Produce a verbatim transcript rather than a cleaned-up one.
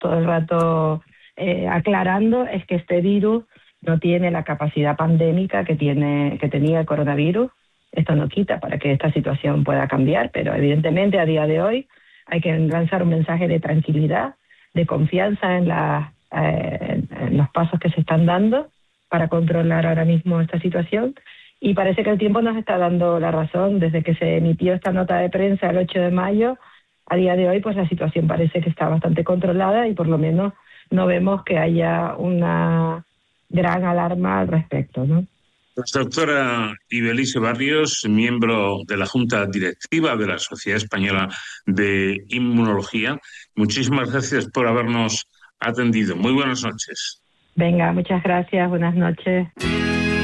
todo el rato eh, aclarando es que este virus no tiene la capacidad pandémica que tiene que tenía el coronavirus. Esto no quita para que esta situación pueda cambiar, pero evidentemente a día de hoy hay que lanzar un mensaje de tranquilidad, de confianza en, la, eh, en los pasos que se están dando para controlar ahora mismo esta situación. Y parece que el tiempo nos está dando la razón. Desde que se emitió esta nota de prensa el ocho de mayo, a día de hoy pues la situación parece que está bastante controlada y por lo menos no vemos que haya una gran alarma al respecto, ¿no? Pues doctora Ibelice Barrios, miembro de la Junta Directiva de la Sociedad Española de Inmunología, muchísimas gracias por habernos atendido. Muy buenas noches. Venga, muchas gracias, buenas noches.